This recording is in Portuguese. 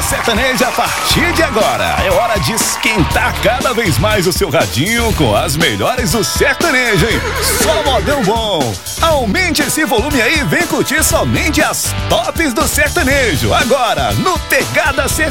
Sertaneja a partir de agora. É hora de esquentar cada vez mais o seu radinho com as melhores do sertanejo, hein? Só modão bom. Aumente esse volume aí e vem curtir somente as tops do sertanejo. Agora, no Pegada Sertaneja.